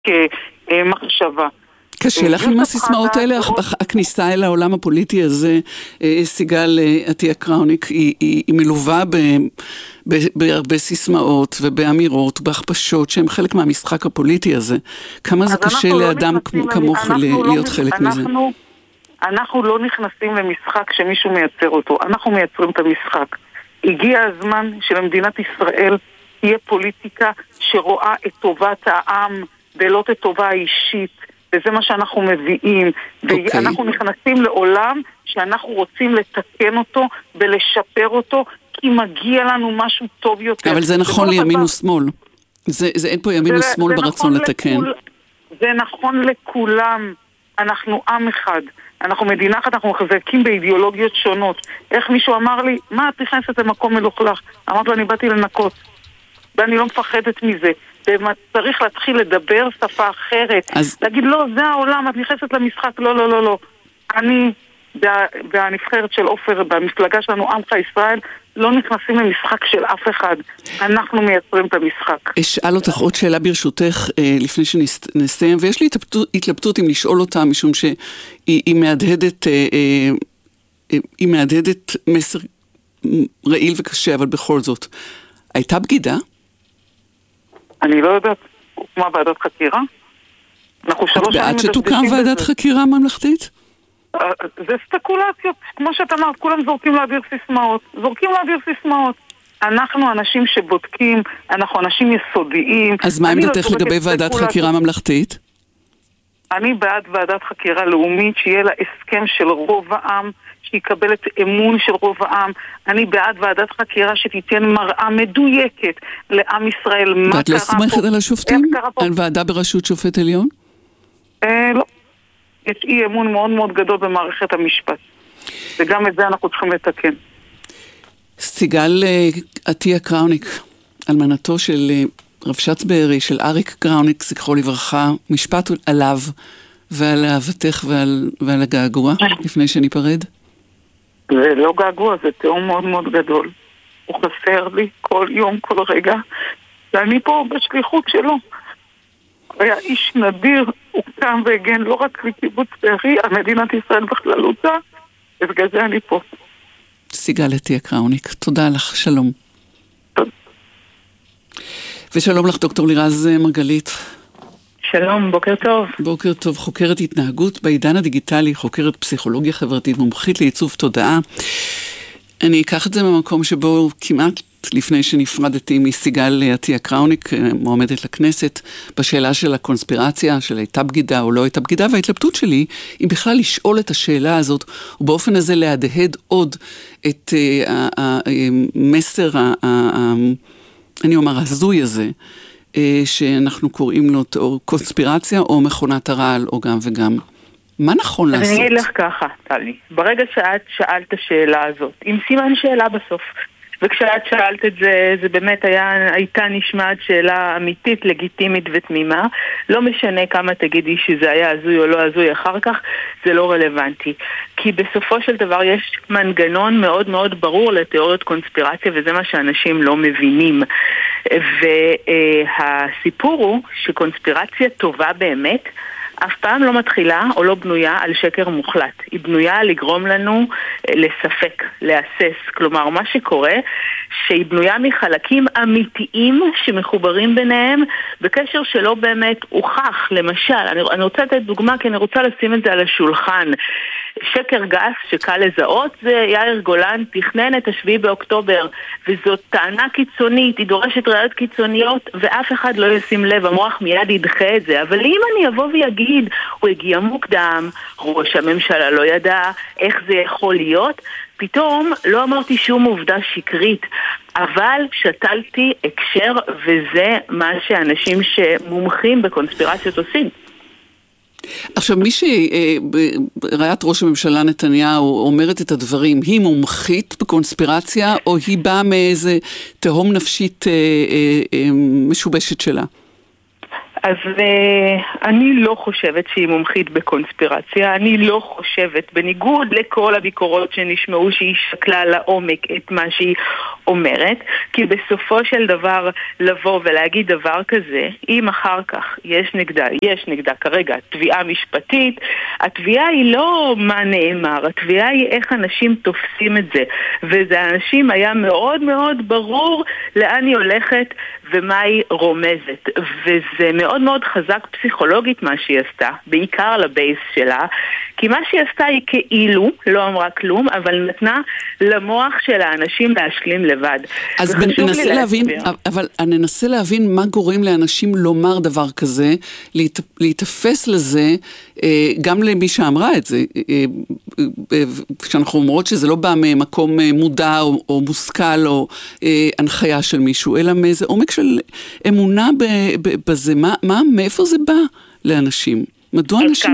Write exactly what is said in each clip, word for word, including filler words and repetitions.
כמחשבה. קשה לך עם הסיסמאות האלה, הכניסה אל העולם הפוליטי הזה, סיגל עטיה קראוניק, היא, היא, היא מלווה ב, ב, בהרבה סיסמאות ובאמירות, בהכפשות, שהן חלק מהמשחק הפוליטי הזה. כמה זה קשה לאדם לא כמוך להיות לא, חלק אנחנו, מזה? אנחנו לא נכנסים למשחק שמישהו מייצר אותו, אנחנו מייצרים את המשחק. הגיע הזמן שלמדינת ישראל תהיה פוליטיקה שרואה את טובת העם ולא את טובה האישית, וזה מה שאנחנו מביאים, okay. ואנחנו נכנסים לעולם שאנחנו רוצים לתקן אותו ולשפר אותו, כי מגיע לנו משהו טוב יותר. אבל זה נכון לימין ושמאל. זה, זה אין פה ימין ושמאל ברצון נכון לתקן. לכול, זה נכון לכולם. אנחנו עם אחד. אנחנו מדינה אחת, אנחנו מחזקים באידיאולוגיות שונות. איך מישהו אמר לי, מה את נכנסת למקום מלוכלך? אמרתי לו, אני באתי לנקות. ואני לא מפחדת מזה. צריך להתחיל לדבר שפה אחרת. אז... להגיד, לא, זה העולם, את נכנסת למשחק. לא, לא, לא, לא. אני, והנבחרת של אופר, במפלגה שלנו, עמך ישראל, לא נכנסים למשחק של אף אחד. אנחנו מייצרים את המשחק. אשאל אותך עוד שאלה ברשותך, לפני שנסיים, ויש לי התלבטות אם לשאול אותה, משום שהיא מהדהדת, היא מהדהדת מסר רעיל וקשה, אבל בכל זאת. הייתה בגידה? אני לא יודעת, הוקמה ועדת חקירה. את בעד שתוקם ועדת חקירה ממלכתית? זה ספקולציות, כמו שאת אמרת, כולם זורקים להעביר סיסמאות. זורקים להעביר סיסמאות. אנחנו אנשים שבודקים, אנחנו אנשים יסודיים. אז מה עמדתך לגבי ועדת חקירה ממלכתית? אני בעד ועדת חקירה לאומית, שיהיה לה הסכם של רוב העם, שיקבל את אמון של רוב העם. אני בעד ועדת חקירה שתיתן מראה מדויקת לעם ישראל. מה קרה פה? ואת לא סומכת על השופטים? על ועדה בראשות שופט עליון? אה, לא. יש אי אמון מאוד מאוד גדול במערכת המשפט. וגם את זה אנחנו צריכים לתקן. סיגל עטיה קראוניק, אלמנתו של רבש"ץ בארי, של אריק קראוניק, זכרו לברכה, משפט עליו ועל אהבתך ועל, ועל הגעגוע, לפני שניפרד? זה לא געגוע, זה תאום מאוד מאוד גדול. הוא חסר לי כל יום, כל רגע, ואני פה בשליחות שלו. הוא היה איש נדיר, הוא קם והגן לא רק לקיבוץ בארי, על מדינת ישראל בכללותה, ובגלל זה אני פה. סיגל עטיה קראוניק, תודה לך, שלום. טוב. ושלום לך דוקטור לירז מרגלית. שלום, בוקר טוב. בוקר טוב, חוקרת התנהגות בעידן הדיגיטלי, חוקרת פסיכולוגיה חברתית, מומחית לעיצוב תודעה. אני אקח את זה במקום שבו כמעט לפני שנפרדתי מסיגל עטיה קראוניק, מועמדת לכנסת, בשאלה של הקונספירציה, של הייתה בגידה או לא הייתה בגידה, וההתלבטות שלי היא בכלל לשאול את השאלה הזאת, ובאופן הזה להדהד עוד את המסר, אני אומר, הזוי הזה, שאנחנו קוראים לו או קונספירציה או מכונת הרעל, או גם וגם. מה נכון לעשות? אני אגיד לך ככה, טלי. ברגע שאת שאלת השאלה הזאת, עם סימן שאלה בסוף, וכשאת שאלת את זה, זה באמת היה, הייתה נשמעת שאלה אמיתית, לגיטימית ותמימה. לא משנה כמה תגידי שזה היה הזוי או לא הזוי אחר כך, זה לא רלוונטי. כי בסופו של דבר יש מנגנון מאוד מאוד ברור לתיאוריות קונספירציה, וזה מה שאנשים לא מבינים. והסיפור הוא שקונספירציה טובה באמת, אף פעם לא מתחילה או לא בנויה על שקר מוחלט. היא בנויה לגרום לנו לספק, להסס. כלומר, מה שקורה, שהיא בנויה מחלקים אמיתיים שמחוברים ביניהם, בקשר שלא באמת הוכח. למשל, אני, אני רוצה לתת דוגמה, כי אני רוצה לשים את זה על השולחן. שקר גס שקל לזהות, זה יאיר גולן תכנן את השביעי באוקטובר, וזאת טענה קיצונית, היא דורשת ראיות קיצוניות, ואף אחד לא ישים לב, המוח מיד ידחה את זה. אבל אם אני אבוא ויגיד, הוא הגיע מוקדם, ראש הממשלה לא ידע איך זה יכול להיות, פתאום לא אמרתי שום עובדה שקרית, אבל שתלתי הקשר, וזה מה שאנשים שמומחים בקונספירציות עושים. עכשיו, מי שראיית ראש הממשלה נתניהו אומרת את הדברים, היא מומחית בקונספירציה, או היא באה מאיזה תהום נפשית אה, אה, אה, משובשת שלה? אז uh, אני לא חושבת שהיא מומחית בקונספירציה, אני לא חושבת, בניגוד לכל הביקורות שנשמעו, שהיא שקלה לעומק את מה שהיא אומרת, כי בסופו של דבר לבוא ולהגיד דבר כזה, אם אחר כך יש נגדה, יש נגדה כרגע תביעה משפטית, התביעה היא לא מה נאמר, התביעה היא איך אנשים תופסים את זה, וזה אנשים היה מאוד מאוד ברור לאן היא הולכת ומה היא רומזת, וזה מאוד מאוד חזק פסיכולוגית מה שהיא עשתה, בעיקר לבייס שלה, כי מה שהיא עשתה היא כאילו, לא אמרה כלום, אבל נתנה למוח של האנשים להשלים לבד. אז ננסה להבין, אבל אני ננסה להבין מה גורם לאנשים לומר דבר כזה, להתאפס לזה, גם למי שאמרה את זה, כשאנחנו אומרות שזה לא בא ממקום מודע או, או מושכל או הנחיה של מישהו, אלא מאיזה עומק של אמונה בזה, מה, מה, מאיפה זה בא לאנשים? מדוע אנשים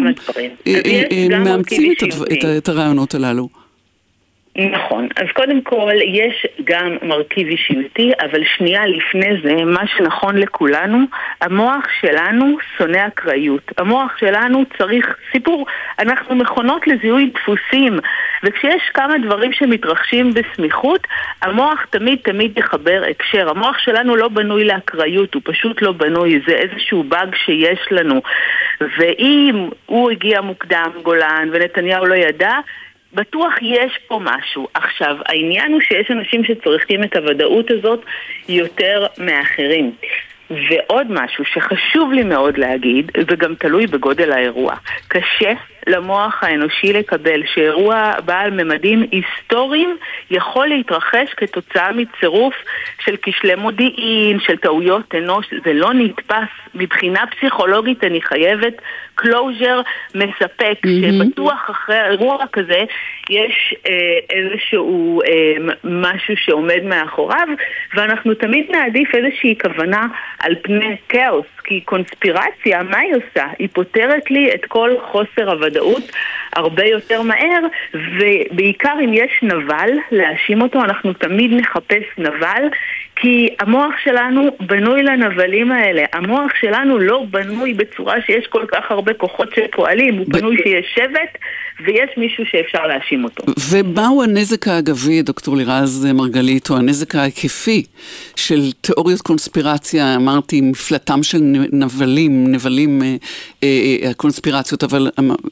מאמצים את הרעיונות הללו? נכון, אז קודם כל יש גם מרכיב אישיותי, אבל שנייה לפני זה, מה שנכון לכולנו, המוח שלנו שונא אקראיות, המוח שלנו צריך סיפור, אנחנו מכונות לזיהוי דפוסים, וכשיש כמה דברים שמתרחשים בסמיכות, המוח תמיד תמיד יחבר הקשר, המוח שלנו לא בנוי לאקראיות, הוא פשוט לא בנוי, זה איזשהו באג שיש לנו, ואם הוא הגיע מוקדם גולן ונתניהו לא ידע, בטוח יש פה משהו. עכשיו, העניין הוא שיש אנשים שצריכים את הוודאות הזאת יותר מאחרים. ועוד משהו שחשוב לי מאוד להגיד, וגם תלוי בגודל האירוע. קשה למוח האנושי לקבל שאירוע בעל ממדים היסטוריים יכול להתרחש כתוצאה מצירוף של כשלי מודיעין, של טעויות אנוש. זה לא נתפס. מבחינה פסיכולוגית אני חייבת קלוז'ר מספק, mm-hmm. שבטוח אחרי האירוע כזה יש אה, איזשהו אה, משהו שעומד מאחוריו, ואנחנו תמיד נעדיף איזושהי כוונה על פני כאוס, כי קונספירציה, מה היא עושה? היא פותרת לי את כל חוסר הוודאות הרבה יותר מהר, ובעיקר אם יש נבל להאשים אותו, אנחנו תמיד נחפש נבל, כי המוח שלנו בנוי לנבלים האלה. המוח שלנו לא בנוי בצורה שיש כל כך הרבה כוחות שפועלים, הוא בנוי שיש שבט ויש מישהו שאפשר להאשים אותו. ומהו הנזק האגבי, דוקטור לירז מרגלית, או הנזק ההיקפי של תיאוריות קונספירציה, אמרתי, מפלטם של נבלים, נבלים הקונספירציות, אבל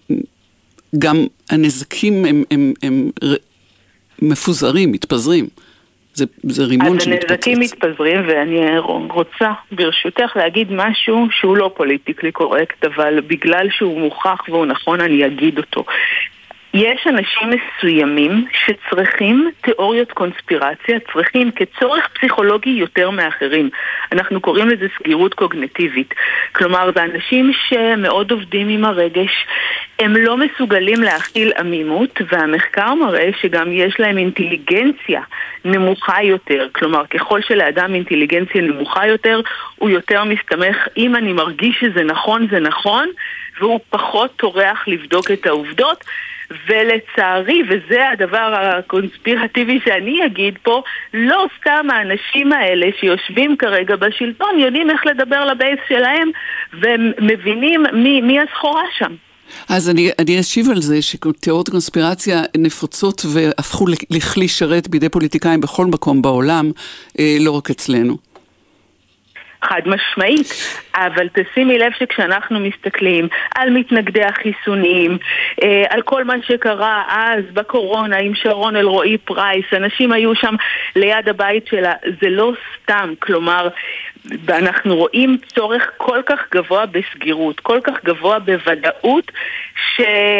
גם הנזקים הם, הם, הם מפוזרים, מתפזרים. זה, זה רימון שמתפוצץ. אז הנזקים מתפזרים, ואני רוצה ברשותך להגיד משהו שהוא לא פוליטיקלי קורקט, אבל בגלל שהוא מוכח והוא נכון אני אגיד אותו. יש אנשים מסוימים שצריכים תיאוריות קונספירציה, צריכים כצורך פסיכולוגי יותר מאחרים. אנחנו קוראים לזה סגירות קוגניטיבית. כלומר, זה אנשים שמאוד עובדים עם הרגש, הם לא מסוגלים להכיל עמימות, והמחקר מראה שגם יש להם אינטליגנציה נמוכה יותר. כלומר, ככל שלאדם אינטליגנציה נמוכה יותר, הוא יותר מסתמך, אם אני מרגיש שזה נכון, זה נכון, והוא פחות טורח לבדוק את העובדות, ולצערי, וזה הדבר הקונספירטיבי שאני אגיד פה, לא סתם האנשים האלה שיושבים כרגע בשלטון יודעים איך לדבר לבייס שלהם, ומבינים מי, מי הסחורה שם. אז אני, אני אשיב על זה שתיאוריות קונספירציה נפוצות והפכו לכלי שרת בידי פוליטיקאים בכל מקום בעולם, לא רק אצלנו. חד משמעית, אבל תשימי לב שכשאנחנו מסתכלים על מתנגדי החיסונים, על כל מה שקרה אז בקורונה עם שרון אלרועי פרייס, אנשים היו שם ליד הבית שלה, זה לא סתם, כלומר, אנחנו רואים צורך כל כך גבוה בסגירות, כל כך גבוה בוודאות, ש...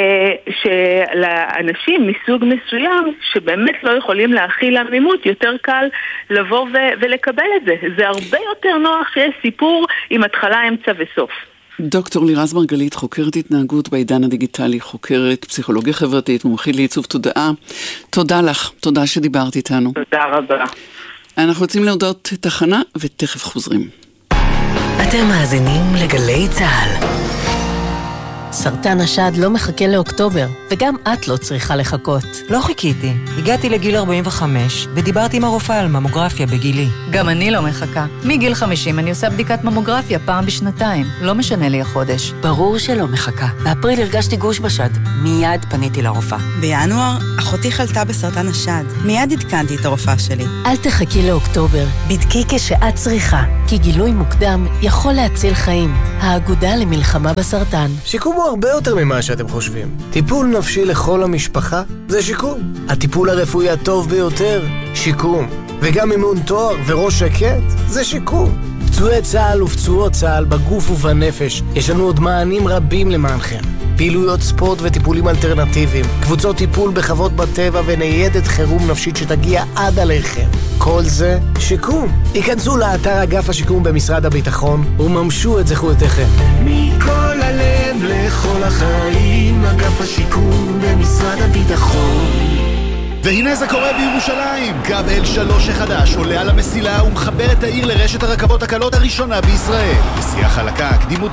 שלאנשים מסוג מסוים שבאמת לא יכולים להכיל עמימות, יותר קל לבוא ו... ולקבל את זה. זה הרבה יותר נוח שיש סיפור עם התחלה, אמצע וסוף. דוקטור לירז מרגלית, חוקרת התנהגות בעידן הדיגיטלי, חוקרת פסיכולוגיה חברתית, מומחית לעיצוב תודעה. תודה לך, תודה שדיברת איתנו. תודה רבה. אנחנו רוצים להודות תחנה ותכף חוזרים. אתם מאזינים לגלי צהל. סרטן השד לא מחכה לאוקטובר, וגם את לא צריכה לחכות. לא חיכיתי. הגעתי לגיל ארבעים וחמש, ודיברתי עם הרופאה על ממוגרפיה בגילי. גם אני לא מחכה. מגיל חמישים אני עושה בדיקת ממוגרפיה פעם בשנתיים. לא משנה לי החודש. ברור שלא מחכה. באפריל הרגשתי גוש בשד. מיד פניתי לרופאה. בינואר, אחותי חלתה בסרטן השד. מיד עדכנתי את הרופאה שלי. אל תחכי לאוקטובר. בדקי כשאת צריכה. כי גילוי מוקדם יכול להציל חיים. האגודה למלחמה בסרטן. שיקום הוא הרבה יותר ממה שאתם חושבים. טיפול נפשי לכל המשפחה זה שיקום. הטיפול הרפואי הטוב ביותר, שיקום. וגם אימון תואר וראש שקט זה שיקום. פצועי צה"ל ופצועות צה"ל בגוף ובנפש, יש לנו עוד מענים רבים למענכם. פעילויות ספורט וטיפולים אלטרנטיביים, קבוצות טיפול בחוות בטבע וניידת חירום נפשית שתגיע עד עליכם. כל זה שיקום. היכנסו לאתר אגף השיקום במשרד הביטחון וממשו את זכויותיכם. מכל הלב לכל החיים, אגף השיקום במשרד הביטחון. והנה זה קורה בירושלים. קו אל שלוש החדש עולה על המסילה ומחבר את העיר לרשת הרכבות הקלות הראשונה בישראל. נסיעה חלקה, קדימות